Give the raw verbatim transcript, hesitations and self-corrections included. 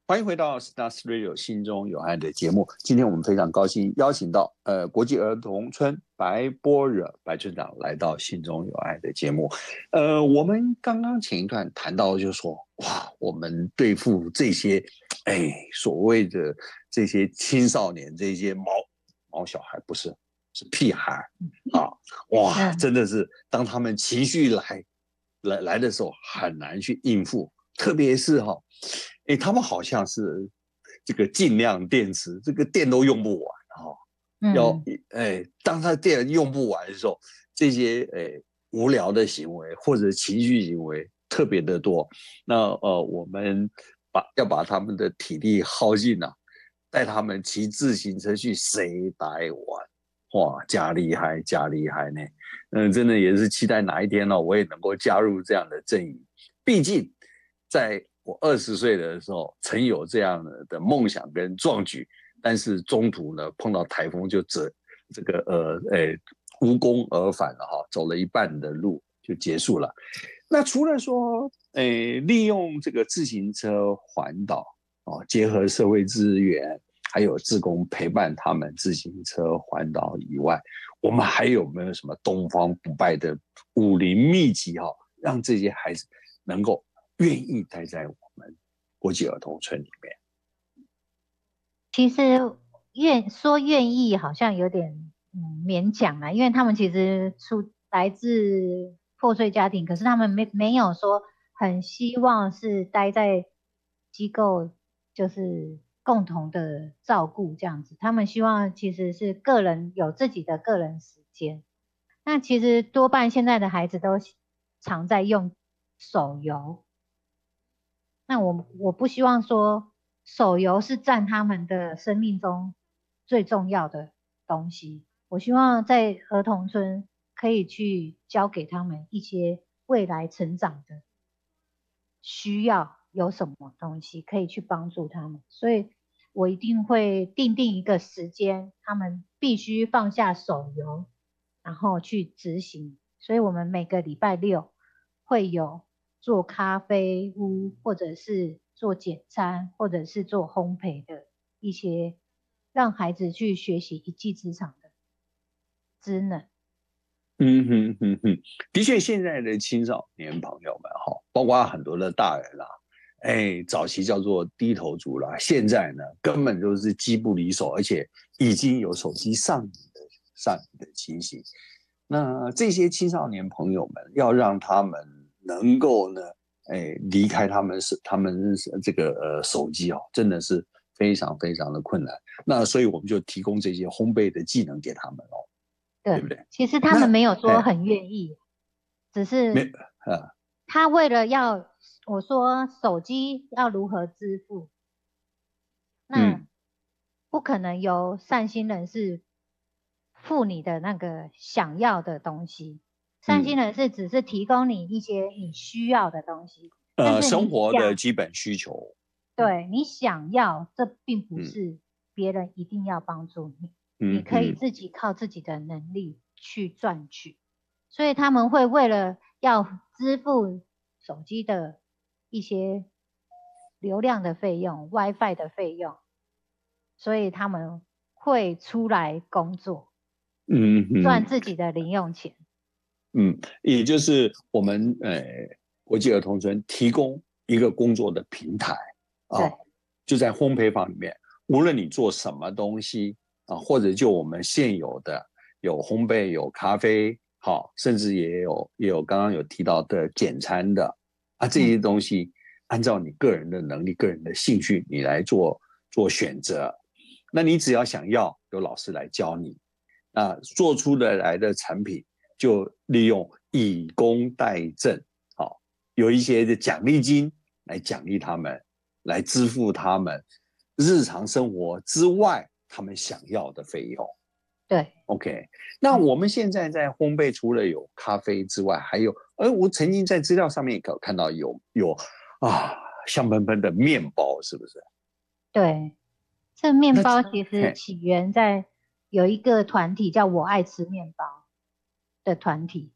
欢迎回到 Stars Radio 心中有爱的节目。今天我们非常高兴邀请到呃国际儿童村白般若白村长来到心中有爱的节目。呃，我们刚刚前一段谈到，就是说，哇，我们对付这些哎所谓的这些青少年，这些毛毛小孩，不是是屁孩啊，哇，真的是当他们情绪来来来的时候，很难去应付，特别是哈、哦。哎，他们好像是这个尽量电池，这个电都用不完哈、哦。要哎，当他电用不完的时候，这些哎无聊的行为或者情绪行为特别的多。那呃，我们把要把他们的体力耗尽啊，带他们骑自行车去谁台湾，哇，加厉害加厉害呢！嗯，真的也是期待哪一天呢、哦，我也能够加入这样的阵营。毕竟在我二十岁的时候，曾有这样的梦想跟壮举，但是中途呢碰到台风就折这个呃诶无功而返了哈，走了一半的路就结束了。那除了说诶利用这个自行车环岛哦，结合社会资源，还有志工陪伴他们自行车环岛以外，我们还有没有什么东方不败的武林秘籍哈、哦，让这些孩子能够愿意待在我们国际儿童村里面？ 其实愿说愿意好像有点嗯勉强啦，因为他们其实出来自破碎家庭，可是他们没没有说很希望是待在机构，就是共同的照顾这样子。他们希望其实是个人有自己的个人时间。那其实多半现在的孩子都常在用手游。那我我不希望说手游是占他们的生命中最重要的东西。我希望在儿童村可以去教给他们一些未来成长的需要有什么东西可以去帮助他们，所以我一定会定定一个时间，他们必须放下手游，然后去执行。所以我们每个礼拜六会有做咖啡屋，或者是做简餐，或者是做烘焙的一些，让孩子去学习一技之长的职能。 嗯哼哼哼，的确，现在的青少年朋友们哈，包括很多的大人啦、啊，哎，早期叫做低头族啦，现在呢根本就是机不离手，而且已经有手机上瘾的上瘾的情形。那这些青少年朋友们要让他们能够呢，哎，离开他们是他们这个呃手机哦，真的是非常非常的困难。那所以我们就提供这些烘焙的技能给他们哦，对不对， 对？ 其实他们那没有说哎。 很愿意，只没是啊， 他为了要我说手机要如何支付，那嗯不可能由善心人士付你的那个想要的东西，善心嗯， 人士只是提供你一些你需要的东西，但呃， 是生活的你想， 基本需求，嗯对，你想要，这并不嗯是别人一定要帮助你，你可以嗯嗯自己靠自己的能力去赚取，所以他们会为了要支付手机的一些流量的费用、WiFi 的费用，所以他们会出来工作， 嗯嗯赚自己的零用钱。 嗯，也就是我们呃国际儿童村提供一个工作的平台啊， 对， 就在烘焙坊里面，无论你做什么东西啊，或者就我们现有的有烘焙、有咖啡，好，甚至也有也有刚刚有提到的简餐的啊，这些嗯， 东西按照你个人的能力、个人的兴趣，你来做做选择。那你只要想要，有老师来教你，那做出的来的产品就利用以工代赈，好，有一些的奖励金来奖励他们，来支付他们日常生活之外他们想要的费用。 对， OK，那嗯， 我们现在在烘焙，除了有咖啡之外，还有，而我曾经在资料上面有看到有有啊香喷喷的面包，是不是？ 对。这面那包其实嘿， 起源在有一个团体叫我爱吃面包的团体，